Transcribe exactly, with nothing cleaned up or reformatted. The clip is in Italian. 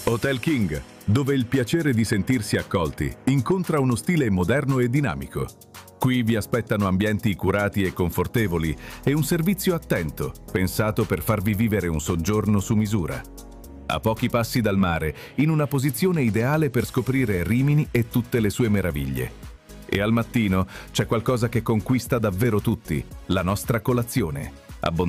Hotel King, dove il piacere di sentirsi accolti incontra uno stile moderno e dinamico. Qui vi aspettano ambienti curati e confortevoli e un servizio attento, pensato per farvi vivere un soggiorno su misura. A pochi passi dal mare, in una posizione ideale per scoprire Rimini e tutte le sue meraviglie. E al mattino c'è qualcosa che conquista davvero tutti, la nostra colazione. Abbondante